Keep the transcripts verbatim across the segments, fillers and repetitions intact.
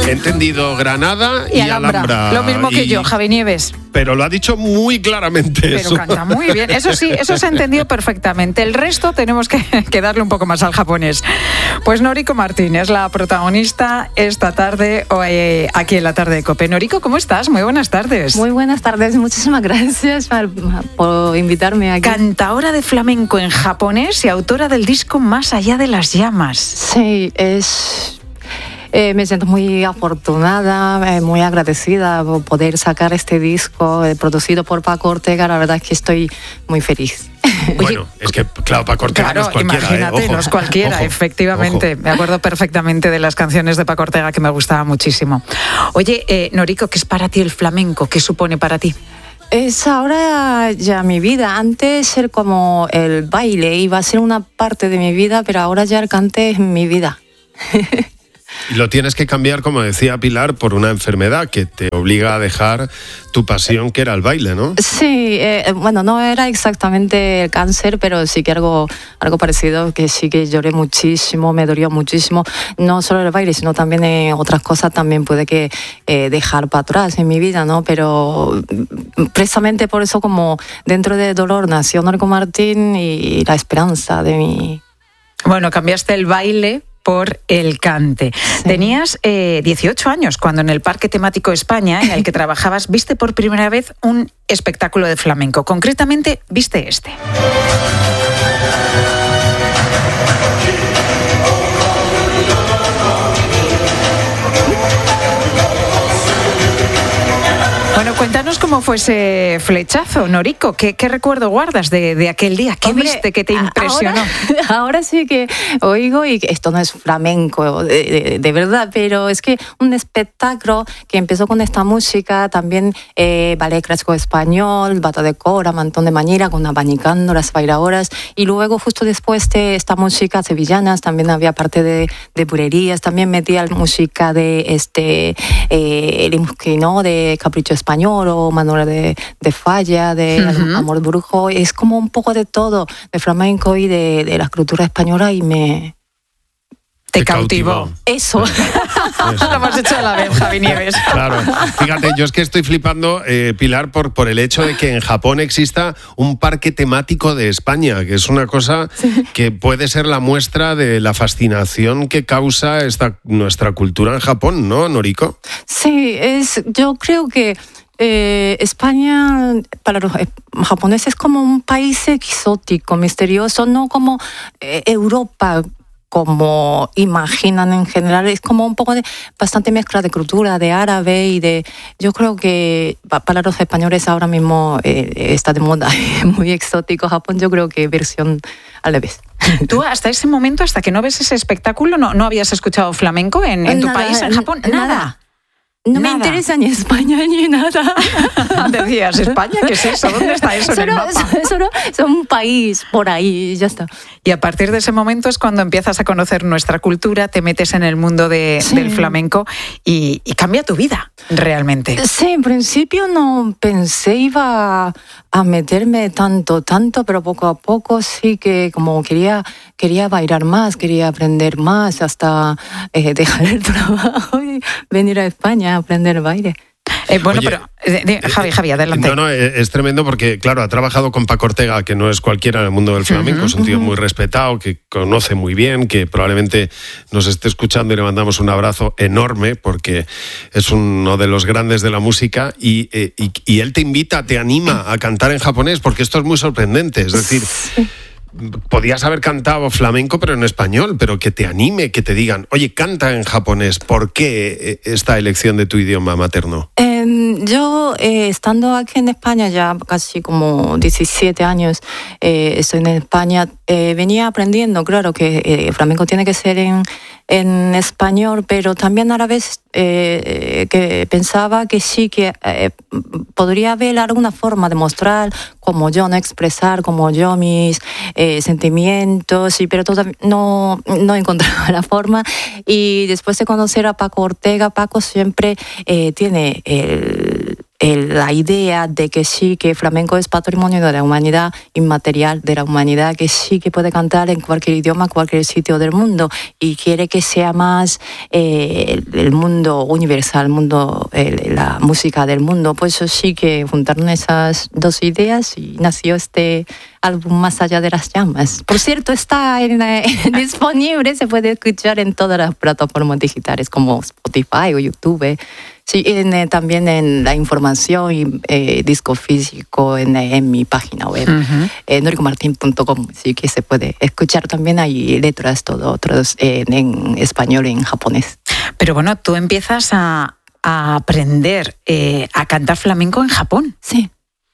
He entendido Granada y, y Alhambra. Alhambra. Lo mismo que y... yo, Javi Nieves. Pero lo ha dicho muy claramente. Pero eso. canta muy bien. Eso sí, eso se ha entendido perfectamente. El resto tenemos que, que darle un poco más al japonés. Pues Noriko Martínez, la protagonista esta tarde eh, aquí en la tarde de COPE. Noriko, ¿cómo estás? Muy buenas tardes. Muy buenas tardes. Muchísimas gracias por, por invitarme aquí. Cantaora de flamenco en japonés y autora del disco Más allá de las llamas. Sí, es... Eh, me siento muy afortunada, eh, muy agradecida por poder sacar este disco eh, producido por Paco Ortega. La verdad es que estoy muy feliz. Bueno, es que claro, Paco Ortega Claro, no es cualquiera. imagínate, eh, ojo, no es cualquiera, ojo, efectivamente. ojo. Me acuerdo perfectamente de las canciones de Paco Ortega que me gustaba muchísimo. Oye, eh, Noriko, ¿qué es para ti el flamenco? ¿Qué supone para ti? Es ahora ya mi vida. Antes ser como el baile iba a ser una parte de mi vida, pero ahora ya el cante es mi vida. Y lo tienes que cambiar, como decía Pilar, por una enfermedad que te obliga a dejar tu pasión, que era el baile, ¿no? Sí, eh, bueno, no era exactamente el cáncer, pero sí que algo, algo parecido, que sí que lloré muchísimo, me dolió muchísimo. No solo el baile, sino también eh, otras cosas también puede que eh, dejar para atrás en mi vida, ¿no? Pero precisamente por eso, como dentro del dolor nació Noriko Martín y la esperanza de mi... Bueno, cambiaste el baile por el cante. Sí. Tenías eh, dieciocho años cuando en el Parque Temático España, en el que trabajabas, viste por primera vez un espectáculo de flamenco. Concretamente, viste este. Bueno, cuéntanos cómo fue ese flechazo, Noriko. ¿Qué, qué recuerdo guardas de, de aquel día? ¿Qué Hombre, viste que te impresionó? Ahora, ahora sí que oigo, y esto no es flamenco de, de, de verdad, pero es que un espectáculo que empezó con esta música, también eh, ballet clásico español, bata de cora, mantón de mañera, con abanicando las bailadoras, y luego justo después de esta música sevillanas, también había parte de, de bulerías, también metía música de este eh, el ¿no? de Capricho Español o Manuela de, de Falla, de uh-huh. Amor Brujo. Es como un poco de todo, de flamenco y de, de la cultura española, y me... Te cautivó. Eso. Eso. Lo hemos hecho a la vez, Javi Nieves. Claro. Fíjate, yo es que estoy flipando, eh, Pilar, por, por el hecho de que en Japón exista un parque temático de España, que es una cosa sí. que puede ser la muestra de la fascinación que causa esta, nuestra cultura en Japón, ¿no, Noriko? Sí, es, yo creo que Eh, España para los japoneses es como un país exótico, misterioso, no como eh, Europa, como imaginan en general. Es como un poco de bastante mezcla de cultura, de árabe y de... Yo creo que para los españoles ahora mismo eh, está de moda, muy exótico Japón. Yo creo que versión al revés. ¿Tú hasta ese momento, hasta que no ves ese espectáculo, no, no habías escuchado flamenco en, en tu nada, país, en Japón? Nada. nada. No nada. Me interesa ni España ni nada. Decías, ¿España? ¿Qué es eso? ¿Dónde está eso solo, en el mapa? Solo es un país por ahí, ya está. Y a partir de ese momento es cuando empiezas a conocer nuestra cultura, te metes en el mundo de, sí. del flamenco y, y cambia tu vida, realmente. Sí, en principio no pensé iba a meterme tanto, tanto, pero poco a poco sí que como quería, quería bailar más, quería aprender más, hasta eh, dejar el trabajo y venir a España a aprender baile. Eh, bueno, Oye, pero eh, eh, Javi, Javi, adelante. No, no, es tremendo porque, claro, ha trabajado con Paco Ortega, que no es cualquiera en el mundo del flamenco, uh-huh, es un tío uh-huh. muy respetado, que conoce muy bien, que probablemente nos esté escuchando y le mandamos un abrazo enorme porque es uno de los grandes de la música y, eh, y, y él te invita, te anima a cantar en japonés, porque esto es muy sorprendente, es decir... Podías haber cantado flamenco pero en español, pero que te anime, que te digan, oye, canta en japonés. ¿Por qué esta elección de tu idioma materno? Eh, yo, eh, estando aquí en España ya casi como diecisiete años, eh, estoy en España, eh, venía aprendiendo, claro, que eh, flamenco tiene que ser en, en español, pero también a la vez eh, que pensaba que sí, que eh, podría haber alguna forma de mostrar como yo, no expresar como yo mis eh, sentimientos, y, pero todavía no, no encontraba la forma. Y después de conocer a Paco Ortega, Paco siempre eh, tiene el, el, la idea de que sí, que flamenco es patrimonio de la humanidad, inmaterial de la humanidad, que sí que puede cantar en cualquier idioma, cualquier sitio del mundo, y quiere que sea más eh, el, el mundo universal, el mundo, el, la música del mundo. Pues sí que juntaron esas dos ideas y nació este álbum Más allá de las llamas. Por cierto, está en, eh, disponible, se puede escuchar en todas las plataformas digitales como Spotify o YouTube. Sí, en, eh, también en la información y eh, disco físico en, en mi página web, uh-huh. eh, noriko martin punto com, sí que se puede escuchar también. Hay letras, todo, otros eh, en español y en japonés. Pero bueno, tú empiezas a, a aprender eh, a cantar flamenco en Japón. Sí.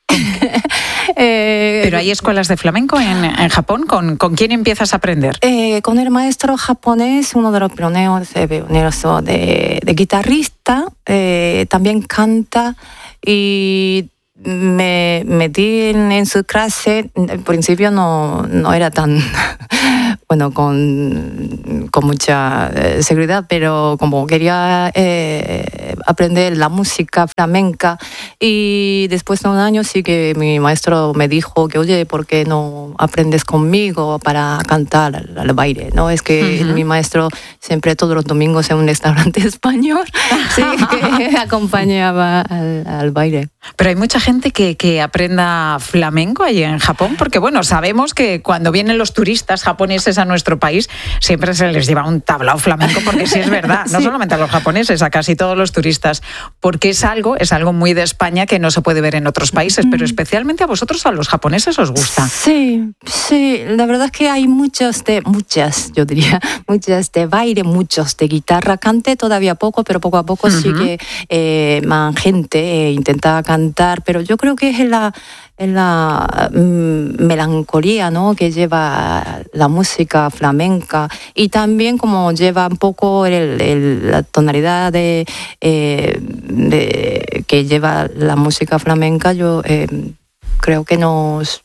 eh, Pero hay escuelas de flamenco en, en Japón. ¿Con, ¿Con quién empiezas a aprender? Eh, con el maestro japonés, uno de los pioneros, eh, pioneros de, de guitarrista, eh, también canta, y me metí en, en su clase. Al principio no, no era tan bueno, con, con mucha eh, seguridad, pero como quería eh, aprender la música flamenca, y después de un año sí que mi maestro me dijo que, oye, ¿por qué no aprendes conmigo para cantar al, al baile? ¿No? Es que uh-huh. mi maestro siempre todos los domingos en un restaurante español sí, que acompañaba al, al baile. Pero hay mucha gente que, que aprenda flamenco allí en Japón, porque bueno, sabemos que cuando vienen los turistas japoneses a nuestro país siempre se les lleva un tablao flamenco, porque sí es verdad, no sí. solamente a los japoneses, a casi todos los turistas, porque es algo, es algo muy de España que no se puede ver en otros países, pero especialmente a vosotros, a los japoneses, os gusta. Sí, sí, la verdad es que hay muchas de, muchas, yo diría, muchas de baile, muchos de guitarra. Cante todavía poco, pero poco a poco uh-huh. sí que eh, más gente eh, intenta cantar, pero yo creo que es la, la mm, melancolía, ¿no?, que lleva la música flamenca, y también como lleva un poco el, el, la tonalidad de, eh, de que lleva la música flamenca. Yo eh, creo que nos...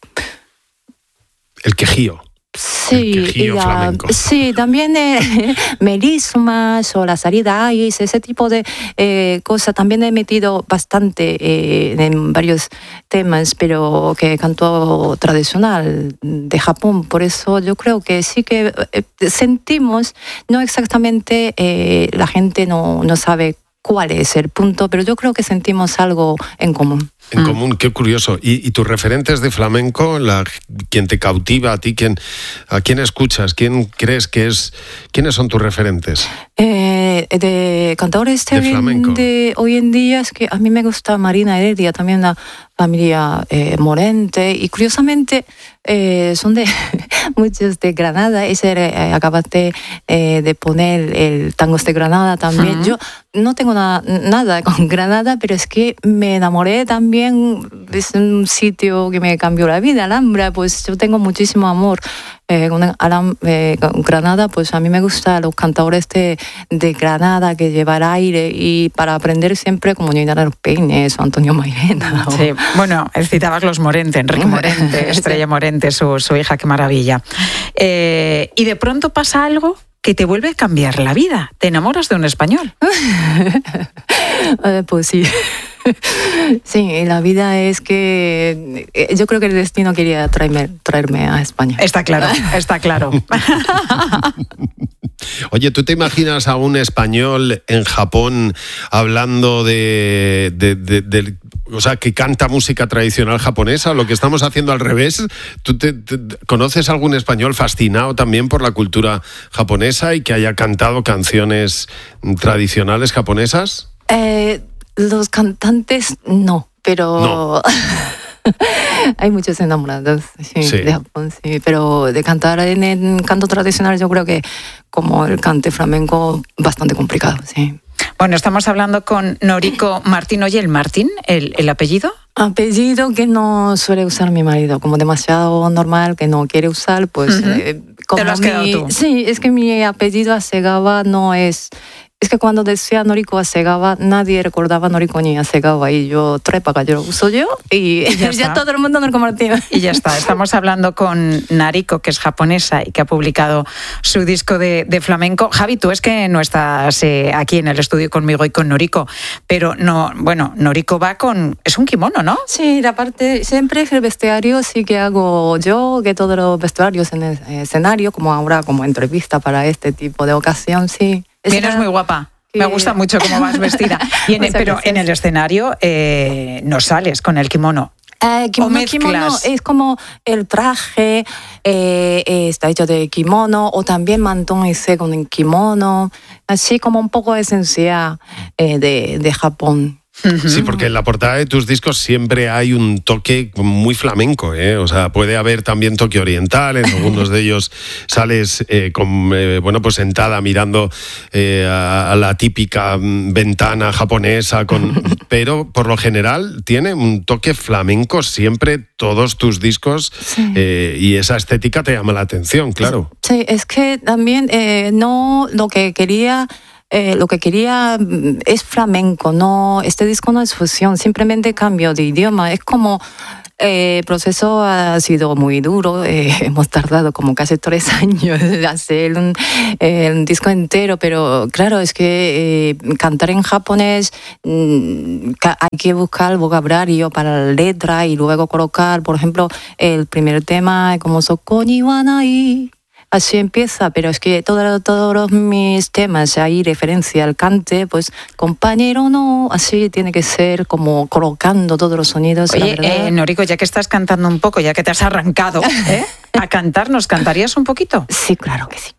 El quejío. Sí, el quejío la, flamenco. Sí, también eh, melismas o la salida ice, ese tipo de eh, cosas. También he metido bastante eh, en varios temas, pero que canto tradicional de Japón. Por eso yo creo que sí que eh, sentimos, no exactamente, eh, la gente no, no sabe cuál es el punto, pero yo creo que sentimos algo en común. En común, qué curioso. ¿Y, y tus referentes de flamenco, la, quien te cautiva a ti, quién, a quién escuchas, quién crees que es, quiénes son tus referentes? Eh, de cantadores de flamenco. De hoy en día es que a mí me gusta Marina Heredia, también la familia eh, Morente, y curiosamente eh, son de muchos de Granada. Ese eh, acabaste eh, de poner el tangos de Granada también. Uh-huh. Yo no tengo na- nada con Granada, pero es que me enamoré también. Es un sitio que me cambió la vida, Alhambra. Pues yo tengo muchísimo amor eh, con, Alam, eh, con Granada. Pues a mí me gustan los cantadores de, de Granada, que llevan aire, y para aprender siempre como Nina los Peines o Antonio Mairena. O... Sí, bueno, citabas los Morente, Enrique Morente, Estrella Morente, su, su hija, qué maravilla. Eh, y de pronto pasa algo que te vuelve a cambiar la vida. ¿Te enamoras de un español? eh, pues sí. Sí, la vida es que yo creo que el destino quería traerme, traerme a España. Está claro, está claro. Oye, ¿tú te imaginas a un español en Japón hablando de, de, de, de, o sea, que canta música tradicional japonesa? Lo que estamos haciendo al revés. ¿Tú te, te, conoces algún español fascinado también por la cultura japonesa y que haya cantado canciones tradicionales japonesas? Eh, los cantantes no, pero... No. Hay muchos enamorados sí, sí. de Japón, sí, pero de cantar en el canto tradicional yo creo que como el cante flamenco bastante complicado, sí. Bueno, estamos hablando con Noriko Martín. Oye, ¿el Martín, el, el apellido? Apellido que no suele usar mi marido, como demasiado normal, que no quiere usar, pues... Uh-huh. eh, como ¿Te lo has mi, quedado tú? Sí, es que mi apellido Hasegawa no es... Es que cuando decía Noriko Hasegawa, nadie recordaba Noriko ni Hasegawa y yo, trepa, yo lo uso yo y, y ya, ya todo el mundo Noriko Martínez. Y ya está, estamos hablando con Nariko, que es japonesa y que ha publicado su disco de, de flamenco. Javi, tú es que no estás eh, aquí en el estudio conmigo y con Noriko, pero no, bueno, Noriko va con, es un kimono, ¿no? Sí, la parte, siempre el vestuario sí que hago yo, que todos los vestuarios en el escenario, como ahora, como entrevista para este tipo de ocasión, sí. Vienes muy guapa. Me gusta mucho cómo vas vestida. Y en, pero en el escenario eh, no sales con el kimono. Eh, kimono, kimono es como el traje, eh, está hecho de kimono, o también mantón ese con el kimono, así como un poco esencia eh, de, de Japón. Sí, porque en la portada de tus discos siempre hay un toque muy flamenco, ¿eh? O sea, puede haber también toque oriental, en algunos de ellos sales eh, con, eh, bueno, pues sentada mirando eh, a, a la típica ventana japonesa, con, pero por lo general tiene un toque flamenco siempre todos tus discos, sí. eh, y esa estética te llama la atención, claro. Sí, es que también eh, no lo que quería... Eh, lo que quería es flamenco, no, este disco no es fusión, simplemente cambio de idioma. Es como eh, el proceso ha sido muy duro, eh, hemos tardado como casi tres años de hacer un, eh, un disco entero, pero claro, es que eh, cantar en japonés mm, hay que buscar el vocabulario para la letra y luego colocar, por ejemplo, el primer tema como Soko ni wa nai. Así empieza, pero es que todos todo mis temas hay referencia al cante, pues compañero no, así tiene que ser como colocando todos los sonidos. Oye, eh, Noriko, ya que estás cantando un poco, ya que te has arrancado ¿eh? a cantar, ¿nos cantarías un poquito? Sí, claro que sí.